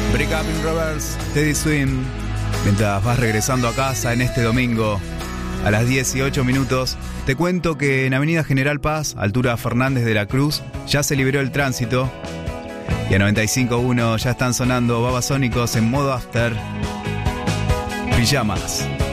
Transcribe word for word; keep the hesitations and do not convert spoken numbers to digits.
Break Up in Reverse, Teddy Swim. Mientras vas regresando a casa en este domingo a las dieciocho minutos, te cuento que en Avenida General Paz, altura Fernández de la Cruz, ya se liberó el tránsito. Y a noventa y cinco punto uno ya están sonando Babasónicos en modo after. Pijamas.